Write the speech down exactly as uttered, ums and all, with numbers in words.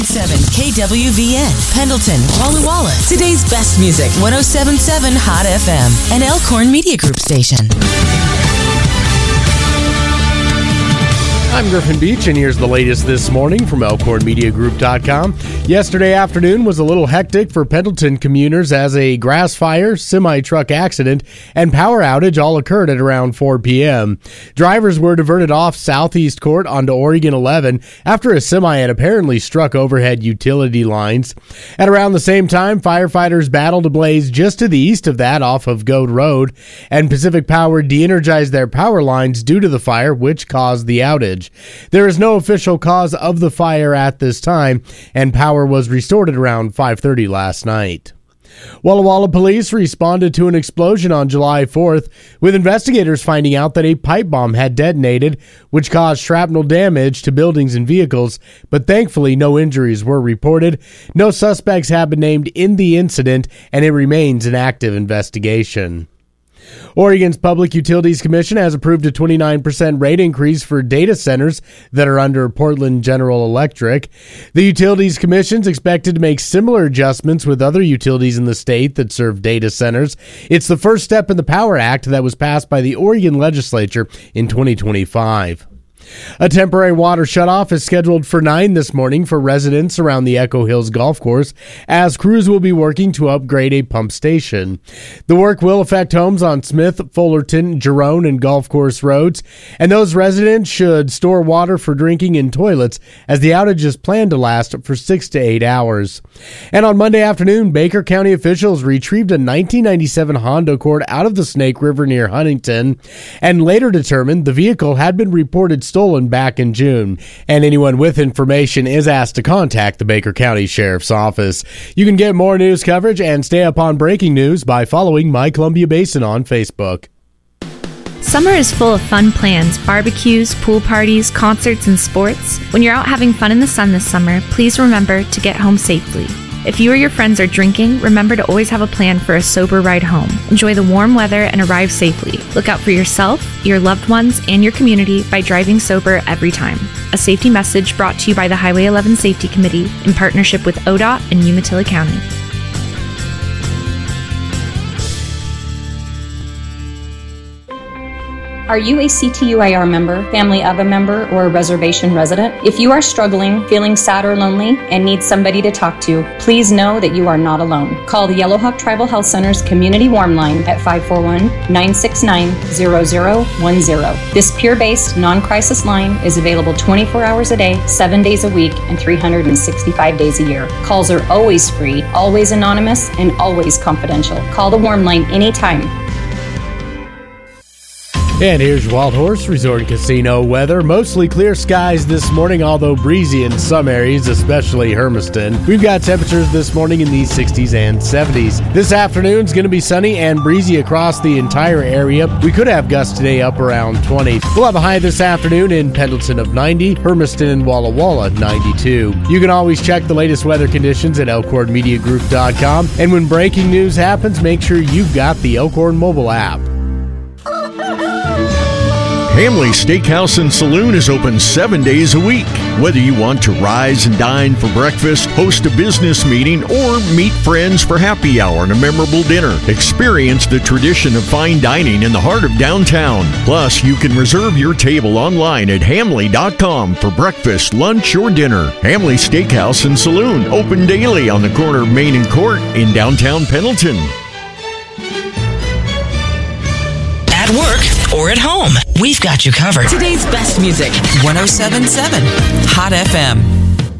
seven K W V N, Pendleton, Walla Walla. Today's best music, one oh seven point seven Hot F M, an Elkhorn Media Group station. I'm Griffin Beach, and here's the latest this morning from Elkhorn Media Group dot com. Yesterday afternoon was a little hectic for Pendleton commuters as a grass fire, semi-truck accident, and power outage all occurred at around four p.m. Drivers were diverted off Southeast Court onto Oregon eleven after a semi had apparently struck overhead utility lines. At around the same time, firefighters battled a blaze just to the east of that off of Goat Road, and Pacific Power de-energized their power lines due to the fire, which caused the outage. There is no official cause of the fire at this time, and power was restored at around five thirty last night. Walla Walla police responded to an explosion on July fourth, with investigators finding out that a pipe bomb had detonated, which caused shrapnel damage to buildings and vehicles, but thankfully no injuries were reported. No suspects have been named in the incident, and it remains an active investigation. Oregon's Public Utilities Commission has approved a twenty-nine percent rate increase for data centers that are under Portland General Electric. The Utilities Commission is expected to make similar adjustments with other utilities in the state that serve data centers. It's the first step in the Power Act that was passed by the Oregon legislature in twenty twenty-five. A temporary water shutoff is scheduled for nine this morning for residents around the Echo Hills Golf Course, as crews will be working to upgrade a pump station. The work will affect homes on Smith, Fullerton, Jerome, and Golf Course roads, and those residents should store water for drinking in toilets, as the outage is planned to last for six to eight hours. And on Monday afternoon, Baker County officials retrieved a nineteen ninety-seven Honda Accord out of the Snake River near Huntington, and later determined the vehicle had been reported stolen back in June, and anyone with information is asked to contact the Baker County Sheriff's Office. You can get more news coverage and stay up on breaking news by following My Columbia Basin on Facebook. Summer is full of fun plans, barbecues, pool parties, concerts, and sports. When you're out having fun in the sun this summer, please remember to get home safely. If you or your friends are drinking, remember to always have a plan for a sober ride home. Enjoy the warm weather and arrive safely. Look out for yourself, your loved ones, and your community by driving sober every time. A safety message brought to you by the Highway eleven Safety Committee in partnership with O D O T and Umatilla County. Are you a C T U I R member, family of a member, or a reservation resident? If you are struggling, feeling sad or lonely, and need somebody to talk to, please know that you are not alone. Call the Yellowhawk Tribal Health Center's Community Warm Line at five four one, nine six nine, zero zero one zero. This peer-based, non-crisis line is available twenty-four hours a day, seven days a week, and three hundred sixty-five days a year. Calls are always free, always anonymous, and always confidential. Call the Warm Line anytime. And here's your Wild Horse Resort and Casino weather. Mostly clear skies this morning, although breezy in some areas, especially Hermiston. We've got temperatures this morning in the sixties and seventies. This afternoon's going to be sunny and breezy across the entire area. We could have gusts today up around twenty. We'll have a high this afternoon in Pendleton of ninety, Hermiston and Walla Walla ninety-two. You can always check the latest weather conditions at Elkhorn Media Group dot com. And when breaking news happens, make sure you've got the Elkhorn mobile app. Hamley Steakhouse and Saloon is open seven days a week. Whether you want to rise and dine for breakfast, host a business meeting, or meet friends for happy hour and a memorable dinner, experience the tradition of fine dining in the heart of downtown. Plus, you can reserve your table online at hamley dot com for breakfast, lunch, or dinner. Hamley Steakhouse and Saloon, open daily on the corner of Main and Court in downtown Pendleton. At work or at home, we've got you covered. Today's best music, one oh seven point seven Hot F M.